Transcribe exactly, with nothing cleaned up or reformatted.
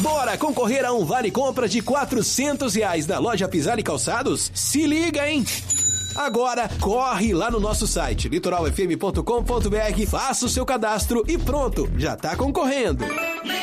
Bora concorrer a um vale compra de quatrocentos reais na loja Pisani Calçados? Se liga, hein? Agora, corre lá no nosso site, litoral f m ponto com ponto b r, faça o seu cadastro e pronto, já tá concorrendo.